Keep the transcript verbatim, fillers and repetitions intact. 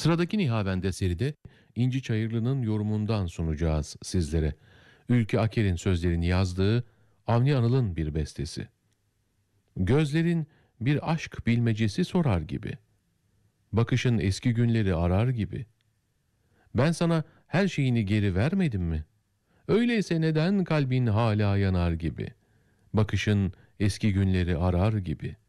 Sıradaki Nihavende seride İnci Çayırlı'nın yorumundan sunacağız sizlere. Ülke Aker'in sözlerini yazdığı Avni Anıl'ın bir bestesi. Gözlerin bir aşk bilmecesi sorar gibi. Bakışın eski günleri arar gibi. Ben sana her şeyini geri vermedim mi? Öyleyse neden kalbin hala yanar gibi? Bakışın eski günleri arar gibi.''